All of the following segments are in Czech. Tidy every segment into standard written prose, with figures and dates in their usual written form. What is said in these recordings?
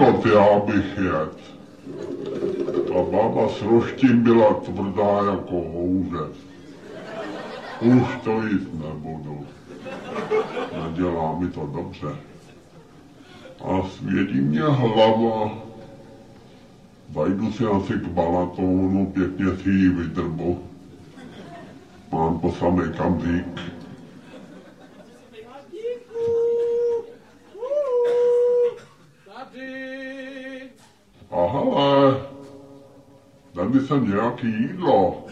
kokot, já bych jet. A baba s roštím byla tvrdá jako houře. Už to jít nebudu. Nedělá mi to dobře. A svědí mě hlava. Zajdu si asi k balatonu, pěkně si ji vydrbu. Mám po samej kamzík. A hele, dej mi sem nějaký jídlo.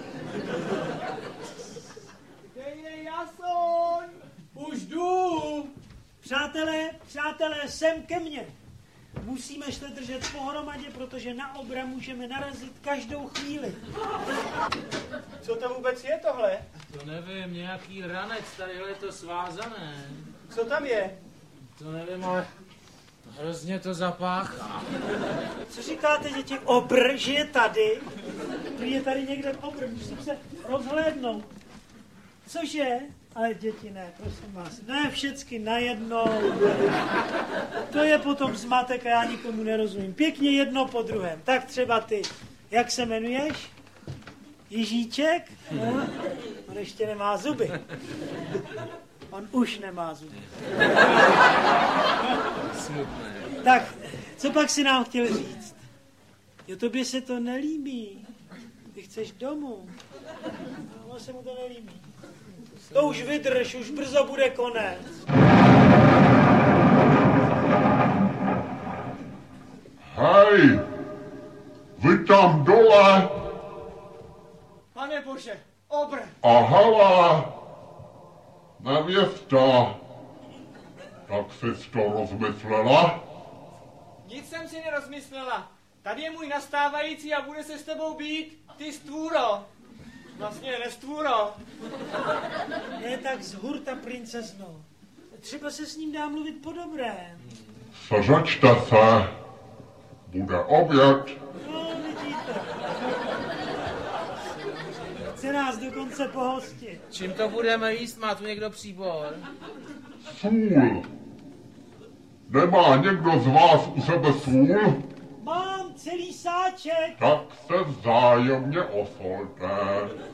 Dej, Jasoň, už jdu. Přátelé, sem ke mně. Musíme se držet pohromadě, protože na obra můžeme narazit každou chvíli. Co to vůbec je tohle? To nevím, nějaký ranec, tadyhle je to svázané. Co tam je? To nevím, ale hrozně to zapáchá. Co říkáte, děti? Obr, že je tady? Prý je tady někde obr, musím se rozhlédnout. Cože? Ale děti ne, prosím vás. Ne všecky najednou. To je potom zmatek a já nikomu nerozumím. Pěkně jedno po druhém. Tak třeba ty. Jak se jmenuješ? Jižíček? No, on ještě nemá zuby. On už nemá zuby. Smutné. Tak, co pak si nám chtěl říct? Jo, tobě se to nelíbí. Ty chceš domů. No, se mu to nelíbí. To už vydrž, už brzo bude konec. Hej, vy tam dole. Pane Bože, obr. A hele, nevěsta. Tak jsi to rozmyslela? Nic jsem si nerozmyslela. Tady je můj nastávající a bude se s tebou být, ty stvůro. Vlastně nestvůro. Ne tak z hurta, princezno. Třeba se s ním dá mluvit po dobrém. Seřečte se. Bude oběd. No, vidíte. Chce nás dokonce pohostit. Čím to budeme jíst? Má tu někdo příbor? Sůl. Nemá někdo z vás u sebe sůl? Mám celý sáček. Tak se vzájemně osolte.